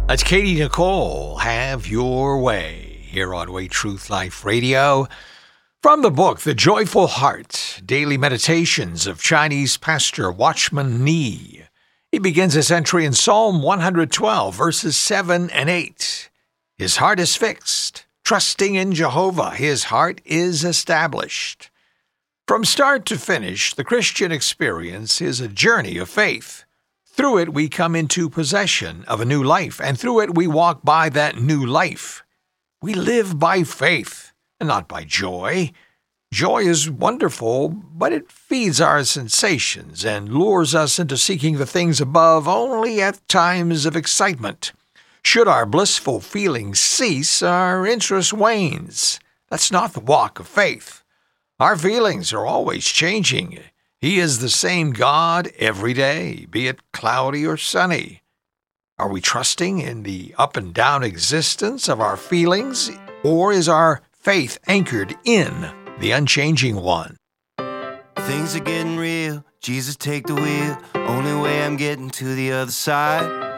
That's Katie Nicole. Have your way here on Way Truth Life Radio. From the book, The Joyful Heart, Daily Meditations of Chinese Pastor Watchman Nee. He begins his entry in Psalm 112, verses 7 and 8. His heart is fixed. Trusting in Jehovah, his heart is established. From start to finish, the Christian experience is a journey of faith. Through it, we come into possession of a new life, and through it, we walk by that new life. We live by faith and not by joy. Joy is wonderful, but it feeds our sensations and lures us into seeking the things above only at times of excitement. Should our blissful feelings cease, our interest wanes. That's not the walk of faith. Our feelings are always changing. He is the same God every day, be it cloudy or sunny. Are we trusting in the up and down existence of our feelings, or is our faith anchored in the unchanging one? Things are getting real. Jesus, take the wheel. Only way I'm getting to the other side.